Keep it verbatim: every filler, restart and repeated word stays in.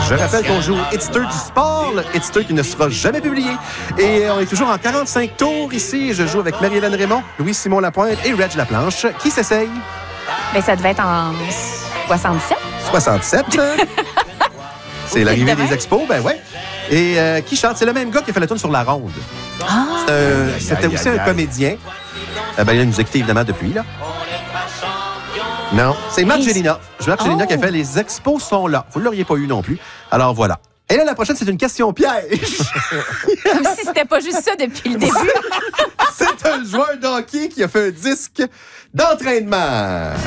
Je rappelle qu'on joue au Hitster du sport, le Hitster qui ne sera jamais publié. Et on est toujours en quarante-cinq tours ici. Je joue avec Marie-Hélène Raymond, Louis-Simon Lapointe et Reg Laplanche. Qui s'essaye? Bien, ça devait être en soixante-sept. soixante-sept. C'est l'arrivée des expos, ben ouais. Et euh, qui chante? C'est le même gars qui a fait la tune sur La Ronde. Ah! Euh, C'était aussi un comédien. Euh, ben, il nous écoute évidemment depuis, là. Non, c'est Margelina. Je Margelina Oh. qui a fait Les expos sont là. Vous ne l'auriez pas eu non plus. Alors voilà. Et là, la prochaine, c'est une question piège. Comme si c'était pas juste ça depuis le début. C'est un joueur de hockey qui a fait un disque d'entraînement.